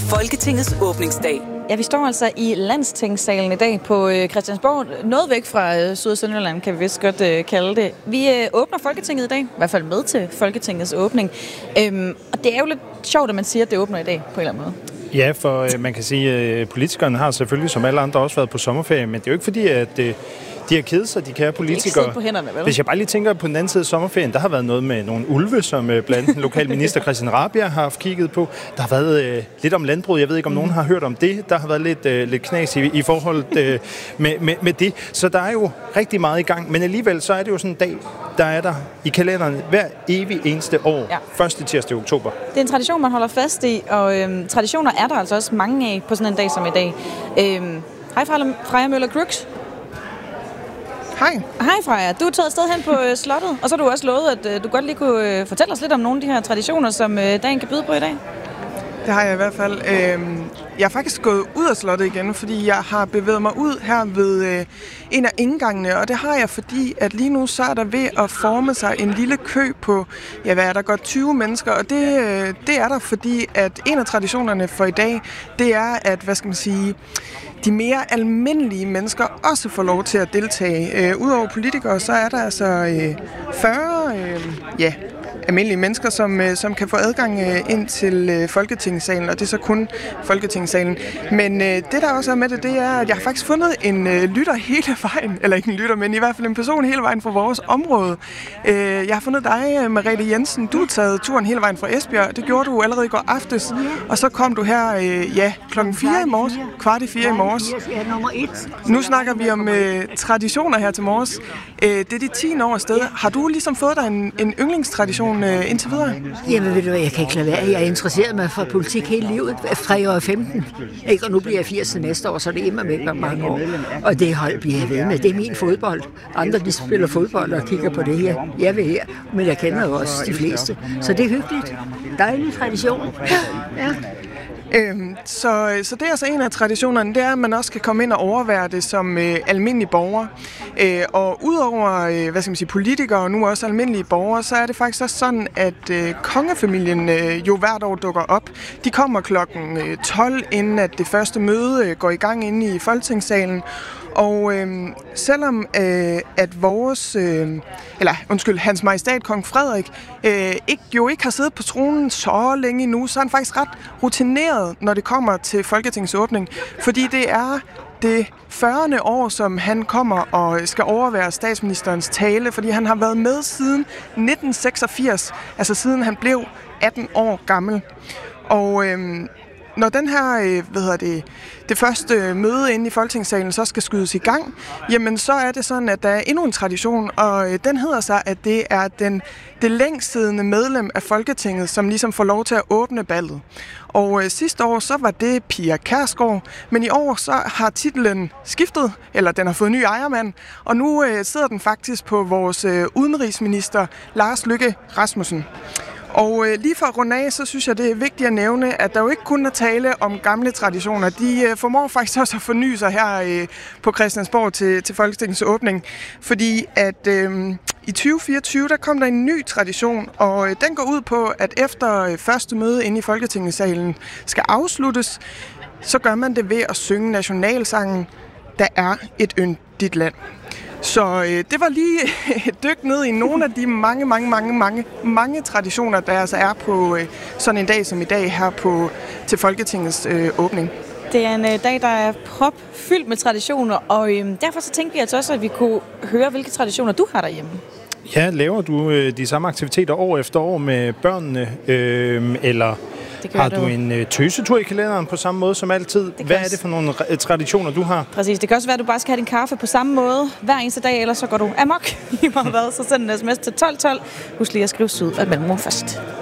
Folketingets åbningsdag. Ja, vi står altså i Landstingssalen i dag på Christiansborg. Noget væk fra Syd- og Sønderjylland, kan vi vist godt kalde det. Vi åbner Folketinget i dag, i hvert fald med til Folketingets åbning. Og det er jo lidt sjovt, at man siger, at det åbner i dag på en eller anden måde. Ja, for man kan sige, at politikerne har selvfølgelig som alle andre også været på sommerferie, men det er jo ikke fordi, at de har kedet sig, de kære politikere. Ikke på hænderne, vel? Hvis jeg bare lige tænker på den anden side af sommerferien, der har været noget med nogle ulve, som blandt andet den lokale minister Christian Rabjerg har haft kigget på. Der har været lidt om landbruget. Jeg ved ikke, om nogen har hørt om det. Der har været lidt knas i forhold med det. Så der er jo rigtig meget i gang. Men alligevel så er det jo sådan en dag, der er der i kalenderen hver evig eneste år. Ja. 1. tirsdag i oktober. Det er en tradition, man holder fast i, og traditioner er der altså også mange af på sådan en dag som i dag. Hej Freja Møller Crooks. Hej. Hej Freja. Du er taget afsted hen på slottet, og så har du også lovet, at du godt lige kunne fortælle os lidt om nogle af de her traditioner, som dagen kan byde på i dag. Det har jeg i hvert fald. Jeg er faktisk gået ud af slottet igen, fordi jeg har bevæget mig ud her ved en af indgangene, og det har jeg, fordi at lige nu så er der ved at forme sig en lille kø på, ja, hvad er der, godt 20 mennesker, og det er der, fordi at en af traditionerne for i dag, det er, at, hvad skal man sige, de mere almindelige mennesker også får lov til at deltage. Udover politikere, så er der altså 40 almindelige mennesker, som kan få adgang ind til Folketingssalen, og det er så kun Folketingssalen. Men det, der også er med det, er, at jeg har faktisk fundet en lytter hele vejen, eller ikke en lytter, men i hvert fald en person hele vejen fra vores område. Jeg har fundet dig, Merete Jensen. Du har taget turen hele vejen fra Esbjerg. Det gjorde du allerede i går aftes, og så kom du her klokken 4 i morges, 3:15 i morges. Nu snakker vi om traditioner her til morges. Det er de 10 år afsted. Har du ligesom fået dig en yndlingstradition indtil videre? Jamen ved du hvad, jeg kan ikke lade være. Jeg er interesseret mig for politik hele livet, fra jeg var 15. Ikke? Og nu bliver jeg 80 næste år, så det er immer væk om mange år. Og det hold bliver jeg ved med. Det er min fodbold. Andre de spiller fodbold og kigger på det her. Jeg vil her, men jeg kender jo også de fleste. Så det er hyggeligt. Dejlig tradition. Ja. Så det er altså en af traditionerne, det er, at man også kan komme ind og overvære det som almindelige borgere. Og udover, hvad skal man sige, politikere og nu også almindelige borgere, så er det faktisk også sådan, at kongefamilien jo hvert år dukker op. De kommer klokken 12, inden at det første møde går i gang inde i Folketingssalen. Og selvom at vores, Hans Majestæt Kong Frederik ikke har siddet på tronen så længe nu, så er han faktisk ret rutineret, når det kommer til Folketingets åbning. Fordi det er det 40. år, som han kommer og skal overvære statsministerens tale, fordi han har været med siden 1986, altså siden han blev 18 år gammel. Og når den her, det første møde inde i Folketingssalen så skal skydes i gang, jamen så er det sådan, at der er endnu en tradition, og den hedder sig, at det er det længstsiddende medlem af Folketinget, som ligesom får lov til at åbne ballet. Og sidste år, så var det Pia Kjærsgaard, men i år så har titlen skiftet, eller den har fået ny ejermand, og nu sidder den faktisk på vores udenrigsminister Lars Løkke Rasmussen. Og lige for at runde af, så synes jeg, det er vigtigt at nævne, at der jo ikke kun er tale om gamle traditioner. De formår faktisk også at forny sig her på Christiansborg til Folketingets åbning. Fordi at i 2024, der kom der en ny tradition, og den går ud på, at efter første møde inde i Folketingssalen skal afsluttes, så gør man det ved at synge nationalsangen, Der er et yndigt land. Så det var lige et dyk ned i nogle af de mange traditioner, der altså er på sådan en dag som i dag her til Folketingets åbning. Det er en dag, der er propfyldt med traditioner, og derfor så tænkte vi altså også, at vi kunne høre, hvilke traditioner du har derhjemme. Ja, laver du de samme aktiviteter år efter år med børnene, eller har du en tøsetur i kalenderen på samme måde som altid? Hvad er det for nogle traditioner, du har? Præcis, det kan også være, at du bare skal have din kaffe på samme måde hver eneste dag, ellers så går du amok i meget hvad, så send en sms til 1212. Husk lige at skrive syd af mellemrum først.